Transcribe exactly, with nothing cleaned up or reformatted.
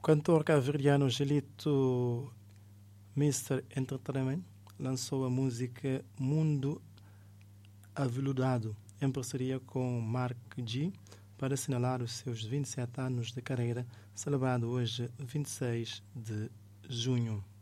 cantor cabo-verdiano Gelito mister Entertainment lançou a música Mundo Aveludado em parceria com Mark G para assinalar os seus vinte e sete anos de carreira, celebrado hoje vinte e seis de junho.